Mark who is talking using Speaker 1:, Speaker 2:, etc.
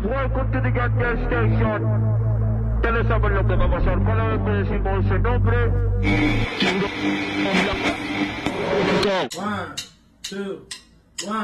Speaker 1: Welcome to the Gas Station. Ustedes saben lo que va a pasar. Cada vez que decimos ese nombre.
Speaker 2: One, two, one.